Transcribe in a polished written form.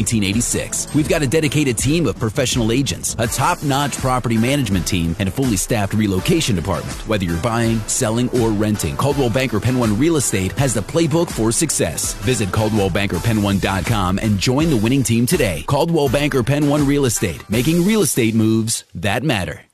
1986. We've got a dedicated team of professional agents, a top-notch property management team, and a fully staffed relocation department. Whether you're buying, selling, or renting, Coldwell Banker Penn One Real Estate has the playbook for success. Visit ColdwellBankerPenn1.com and join the winning team today. Coldwell Banker Penn One Real Estate, making real estate moves that matter.